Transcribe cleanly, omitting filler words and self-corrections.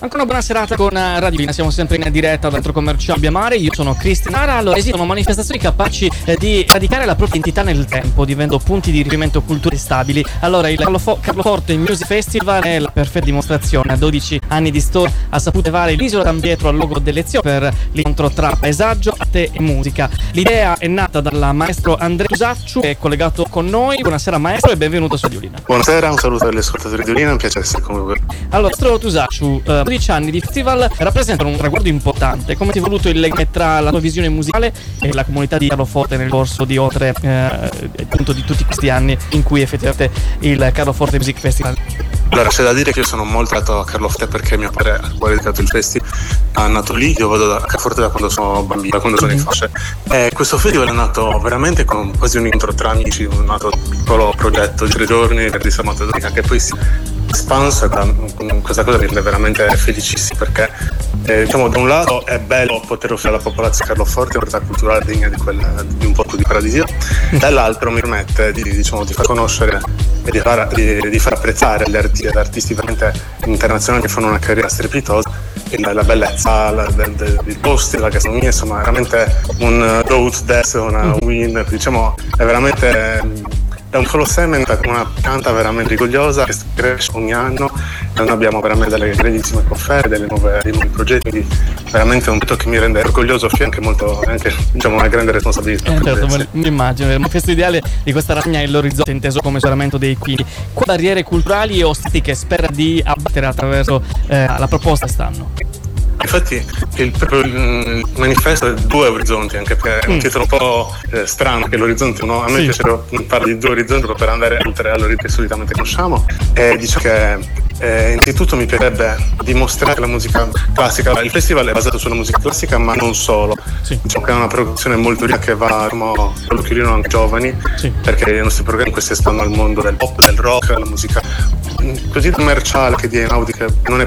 Ancora una buona serata con Radio Divina, siamo sempre in diretta dal centro commerciale Biamare. Io sono Cristinara. Allora, esistono manifestazioni capaci di radicare la propria identità nel tempo, diventando punti di riferimento culturali stabili. Allora, il Carloforte Music Festival è la perfetta dimostrazione. A 12 anni di storia ha saputo levare l'isola d'Ambietro al logo dell'elezione per l'incontro tra paesaggio, arte e musica. L'idea è nata dal maestro Andrea Tusacciu, che è collegato con noi. Buonasera maestro e benvenuto su Radio Divina. Buonasera, un saluto agli ascoltatori di Radio Divina, è un piacere essere con voi. Allora, maestro Tusacciu, 12 anni di festival rappresentano un traguardo importante. Come ti è voluto il legame tra la tua visione musicale e la comunità di Carloforte nel corso di oltre appunto di tutti questi anni in cui effettivamente il Carloforte Music Festival? Allora, c'è da dire che io sono molto legato a Carloforte perché mio padre ha dedicato il festival, è nato lì. Io vado a Carloforte da quando sono bambino, da quando sono in fascia. E questo festival è nato veramente con quasi un incontro tra amici, un nato piccolo progetto di 3 giorni per di sabato e domenica, che poi si espansa con questa cosa mi rende veramente felicissimo perché diciamo da un lato è bello poter offrire alla popolazione Carloforte una realtà culturale degna di un posto di paradiso, dall'altro mi permette di far conoscere e di far apprezzare gli artisti veramente internazionali che fanno una carriera strepitosa, la bellezza dei posti, la gastronomia, insomma veramente un road dance, una win, diciamo è veramente è un solo seme, una pianta veramente rigogliosa che cresce ogni anno e noi abbiamo veramente delle grandissime offerte, dei nuovi progetti, quindi veramente un punto che mi rende orgoglioso e anche diciamo una grande responsabilità. Certo, mi immagino, il manifesto ideale di questa rassegna è l'orizzonte inteso come isolamento dei quindi. Quali barriere culturali e ostacoli che spera di abbattere attraverso la proposta stanno? Infatti il manifesto è 2 orizzonti, anche perché è un titolo un po' strano, che l'orizzonte a me piacerebbe parlare di 2 orizzonti per andare oltre all'orizzonte che solitamente conosciamo, e diciamo che innanzitutto mi piacerebbe dimostrare la musica classica. Il festival è basato sulla musica classica ma non solo, diciamo che è una produzione molto ricca che va all'occhiolino anche giovani, perché i nostri programmi questi espandono al mondo del pop, del rock, la musica così commerciale che di audio che non è